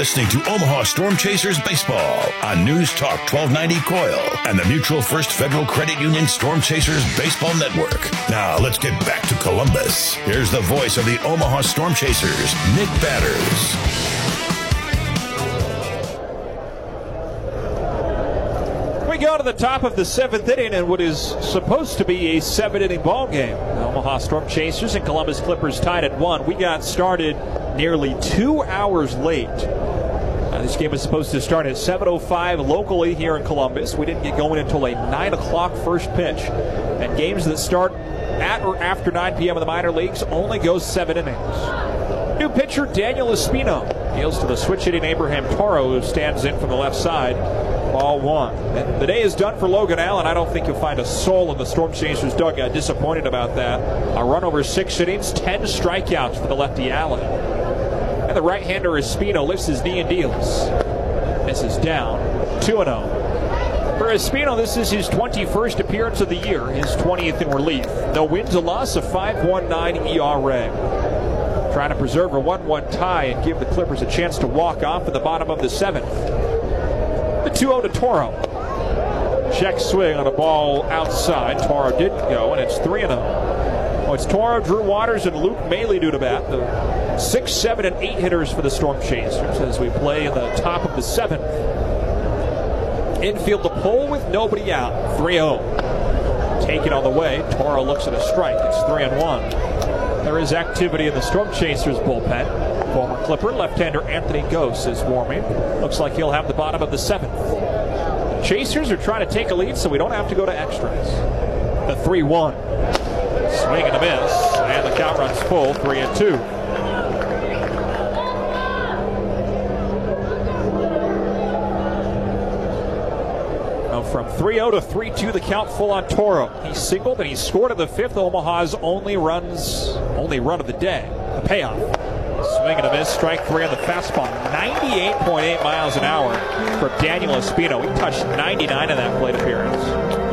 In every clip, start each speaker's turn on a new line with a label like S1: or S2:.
S1: listening to Omaha Storm Chasers Baseball on News Talk 1290 Coil and the Mutual First Federal Credit Union Storm Chasers Baseball Network. Now let's get back to Columbus. Here's the voice of the Omaha Storm Chasers, Nick Batters.
S2: We go to the top of the 7th inning in what is supposed to be a 7-inning ball game. The Omaha Storm Chasers and Columbus Clippers tied at 1. We got started nearly 2 hours late. This game is supposed to start at 7:05 locally here in Columbus. We didn't get going until a 9 o'clock first pitch. And games that start at or after 9 p.m. in the minor leagues only go 7 innings. New pitcher Daniel Espino deals to the switch-hitting Abraham Toro, who stands in from the left side. Ball 1. And the day is done for Logan Allen. I don't think you'll find a soul in the Storm Chasers dugout disappointed about that. A run over 6 innings, 10 strikeouts for the lefty Allen. And the right-hander Espino lifts his knee and deals. Misses down, 2-0. For Espino, this is his 21st appearance of the year, his 20th in relief. No wins, a loss, a 5.19 ERA. Trying to preserve a 1-1 tie and give the Clippers a chance to walk off at the bottom of the 7th. The 2-0 to Toro. Check swing on a ball outside. Toro didn't go, and it's 3-0. Oh, it's Toro, Drew Waters, and Luke Maile due to bat. The 6, 7, and 8 hitters for the Storm Chasers as we play in the top of the 7th. Infield the pole with nobody out. 3-0. Taken on the way. Toro looks at a strike. It's 3-1. There is activity in the Storm Chasers bullpen. Former Clipper left-hander Anthony Gose is warming. Looks like he'll have the bottom of the 7th. Chasers are trying to take a lead so we don't have to go to extras. The 3-1. Swing and a miss, and the count runs full, 3-2. Now from 3-0 to 3-2, the count full on Toro. He singled and he scored in the 5th, Omaha's only run of the day. The payoff. Swing and a miss, strike 3 on the fastball. 98.8 miles an hour for Daniel Espino. He touched 99 in that plate appearance.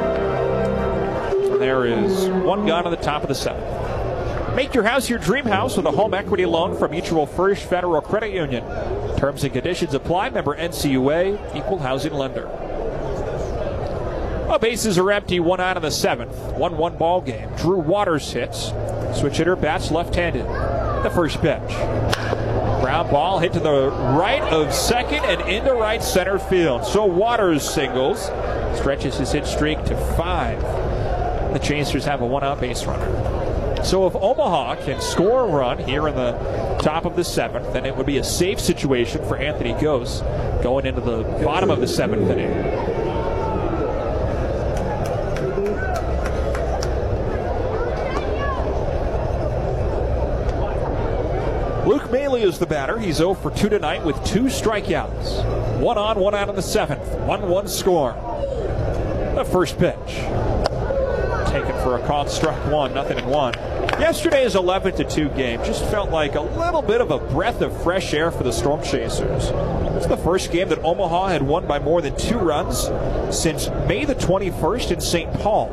S2: And there is one gun on the top of the 7th. Make your house your dream house with a home equity loan from Mutual First Federal Credit Union. Terms and conditions apply. Member NCUA, equal housing lender. Well, bases are empty, 1 out in the 7th. 1-1 ball game. Drew Waters hits. Switch hitter bats left-handed. The first pitch. Ground ball hit to the right of second and into right center field. So Waters singles, stretches his hit streak to 5. The Chasers have a 1-out base runner. So if Omaha can score a run here in the top of the 7th, then it would be a safe situation for Anthony Gose going into the bottom of the 7th inning. Luke Maile is the batter. He's 0 for 2 tonight with 2 strikeouts. 1 on, 1 out in the 7th. 1-1 score. The first pitch. Taken for a called strike 1, 0-1. Yesterday's 11-2 game just felt like a little bit of a breath of fresh air for the Storm Chasers. It's the first game that Omaha had won by more than 2 runs since May the 21st in St. Paul.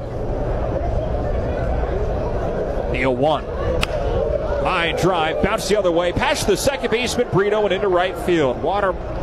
S2: The 0-1. Line drive, bounce the other way, past the second baseman Brito and into right field.